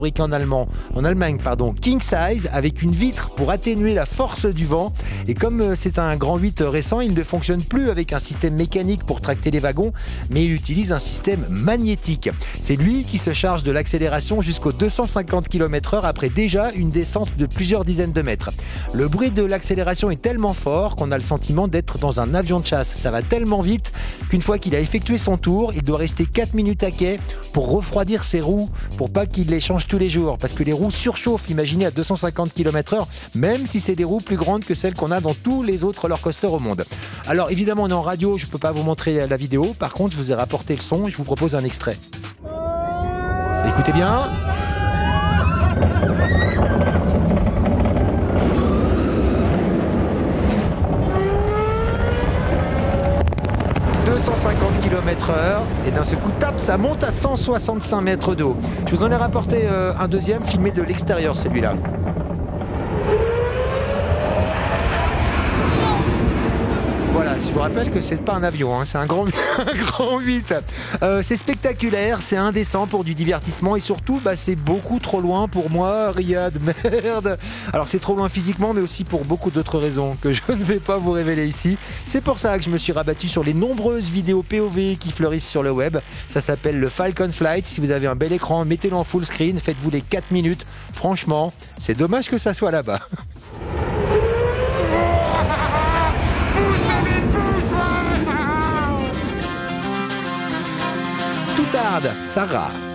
fabriqué en Allemagne, king size, avec une vitre pour atténuer la force du vent. Et comme c'est un grand 8 récent, il ne fonctionne plus avec un système mécanique pour tracter les wagons, mais il utilise un système magnétique. C'est lui qui se charge de l'accélération jusqu'aux 250 km/h après déjà une descente de plusieurs dizaines de mètres. Le bruit de l'accélération est tellement fort qu'on a le sentiment d'être dans un avion de chasse. Ça va tellement vite qu'une fois qu'il a effectué son tour, il doit rester 4 minutes à quai pour refroidir ses roues, pour pas qu'il les change tous les jours, parce que les roues surchauffent, imaginez, à 250 km/h, même si c'est des roues plus grandes que celles qu'on a dans tous les autres roller coasters au monde. Alors évidemment, on est en radio, je peux pas vous montrer la vidéo, par contre, je vous ai rapporté le son et je vous propose un extrait. Écoutez bien. « 250 km/h et d'un seul coup, tape, ça monte à 165 mètres de haut. Je vous en ai rapporté un deuxième filmé de l'extérieur, celui-là. Voilà, je vous rappelle que c'est pas un avion, hein, c'est un grand 8. C'est spectaculaire, c'est indécent pour du divertissement et surtout, c'est beaucoup trop loin pour moi, Riyad, merde. Alors c'est trop loin physiquement, mais aussi pour beaucoup d'autres raisons que je ne vais pas vous révéler ici. C'est pour ça que je me suis rabattu sur les nombreuses vidéos POV qui fleurissent sur le web. Ça s'appelle le Falcon Flight. Si vous avez un bel écran, mettez-le en full screen, faites-vous les 4 minutes. Franchement, c'est dommage que ça soit là-bas. Toutarde, Sarah.